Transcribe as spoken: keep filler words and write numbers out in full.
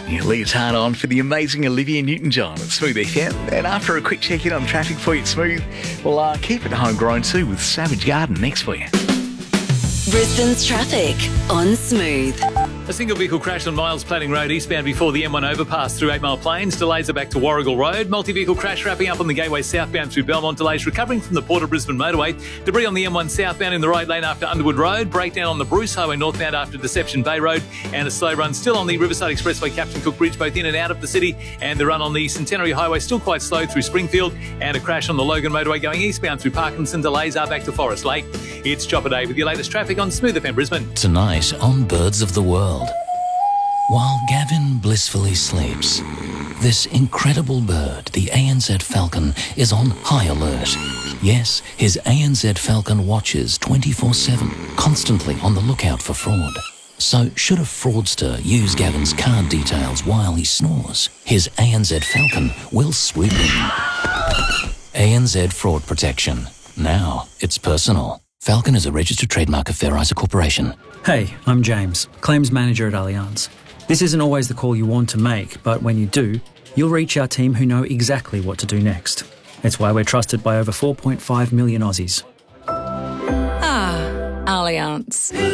Yeah, Leah's hard on for the amazing Olivia Newton-John at Smooth F M. And after a quick check-in on traffic for you at Smooth, we'll uh, keep it homegrown too with Savage Garden next for you. Brisbane's traffic on Smooth. A single vehicle crash on Miles Planning Road eastbound before the M one overpass through Eight Mile Plains. Delays are back to Warrigal Road. Multi-vehicle crash wrapping up on the Gateway southbound through Belmont. Delays recovering from the Port of Brisbane motorway. Debris on the M one southbound in the right lane after Underwood Road. Breakdown on the Bruce Highway northbound after Deception Bay Road. And a slow run still on the Riverside Expressway Captain Cook Bridge, both in and out of the city. And the run on the Centenary Highway still quite slow through Springfield. And a crash on the Logan motorway going eastbound through Parkinson. Delays are back to Forest Lake. It's Chopper Day with your latest traffic on Smooth F M Brisbane. Tonight on Birds of the World. While Gavin blissfully sleeps, this incredible bird, the A N Z falcon, is on high alert. Yes, his A N Z falcon watches twenty-four seven, constantly on the lookout for fraud. So should a fraudster use Gavin's card details while he snores, his A N Z falcon will swoop in. A N Z Fraud Protection. Now it's personal. Falcon is a registered trademark of Fair Isa Corporation. Hey, I'm James, Claims Manager at Allianz. This isn't always the call you want to make, but when you do, you'll reach our team who know exactly what to do next. It's why we're trusted by over four point five million Aussies. Ah, Allianz.